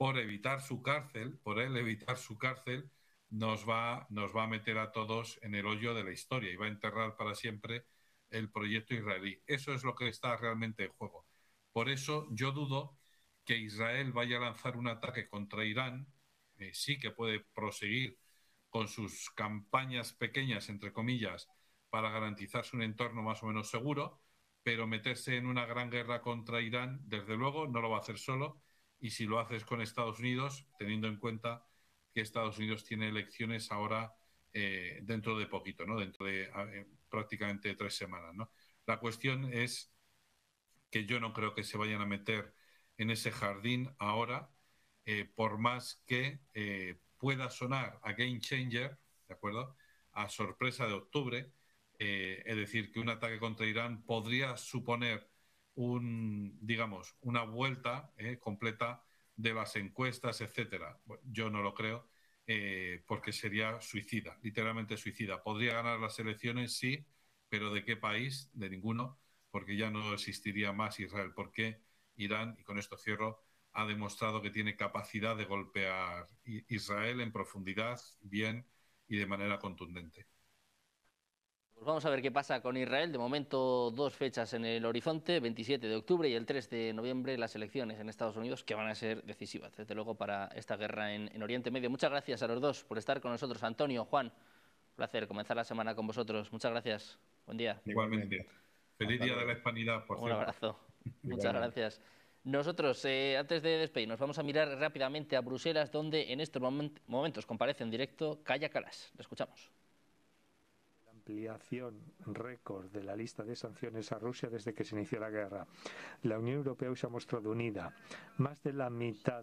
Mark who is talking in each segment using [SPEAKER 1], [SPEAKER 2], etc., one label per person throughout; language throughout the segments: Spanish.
[SPEAKER 1] por evitar su cárcel, por él evitar su cárcel, nos va a meter a todos en el hoyo de la historia y va a enterrar para siempre el proyecto israelí. Eso es lo que está realmente en juego. Por eso yo dudo que Israel vaya a lanzar un ataque contra Irán. Sí que puede proseguir con sus campañas pequeñas, entre comillas, para garantizarse un entorno más o menos seguro, pero meterse en una gran guerra contra Irán, desde luego, no lo va a hacer solo, y si lo haces con Estados Unidos, teniendo en cuenta que Estados Unidos tiene elecciones ahora dentro de poquito, ¿no? Dentro de prácticamente 3 semanas, ¿no? La cuestión es que yo no creo que se vayan a meter en ese jardín ahora, por más que pueda sonar a game changer, ¿de acuerdo? A sorpresa de octubre, es decir, que un ataque contra Irán podría suponer digamos, una vuelta completa de las encuestas, etcétera. Bueno, yo no lo creo, porque sería suicida, literalmente suicida. Podría ganar las elecciones, sí, pero ¿de qué país? De ninguno, porque ya no existiría más Israel. Porque Irán, y con esto cierro, ha demostrado que tiene capacidad de golpear Israel en profundidad, bien y de manera contundente.
[SPEAKER 2] Pues vamos a ver qué pasa con Israel. De momento, 2 fechas en el horizonte, 27 de octubre y el 3 de noviembre, las elecciones en Estados Unidos, que van a ser decisivas, desde luego, para esta guerra en Oriente Medio. Muchas gracias a los dos por estar con nosotros. Antonio, Juan, un placer comenzar la semana con vosotros. Muchas gracias. Buen día.
[SPEAKER 1] Igualmente. Feliz
[SPEAKER 3] Hasta
[SPEAKER 1] Día de la
[SPEAKER 3] luego.
[SPEAKER 1] Hispanidad, por
[SPEAKER 2] Un
[SPEAKER 1] cierto.
[SPEAKER 2] abrazo. Muchas
[SPEAKER 3] Igualmente.
[SPEAKER 2] gracias. Nosotros, antes de despedirnos, vamos a mirar rápidamente a Bruselas, donde en estos momentos comparece en directo Kaja Kallas. Le escuchamos.
[SPEAKER 3] Ampliación récord de la lista de sanciones a Rusia desde que se inició la guerra. La Unión Europea hoy se ha mostrado unida. Más de la mitad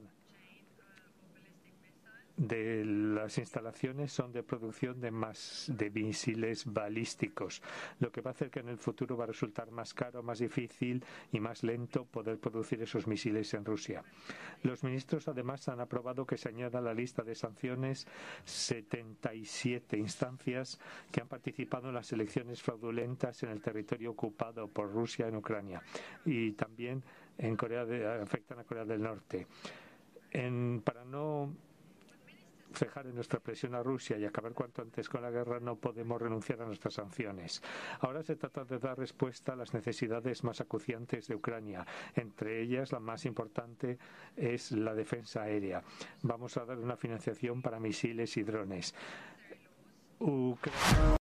[SPEAKER 3] de las instalaciones son de producción de misiles balísticos, lo que va a hacer que en el futuro va a resultar más caro, más difícil y más lento poder producir esos misiles en Rusia. Los ministros además han aprobado que se añada a la lista de sanciones 77 instancias que han participado en las elecciones fraudulentas en el territorio ocupado por Rusia en Ucrania y también en afectan a Corea del Norte. Para no fijar en nuestra presión a Rusia y acabar cuanto antes con la guerra, no podemos renunciar a nuestras sanciones. Ahora se trata de dar respuesta a las necesidades más acuciantes de Ucrania. Entre ellas, la más importante es la defensa aérea. Vamos a dar una financiación para misiles y drones.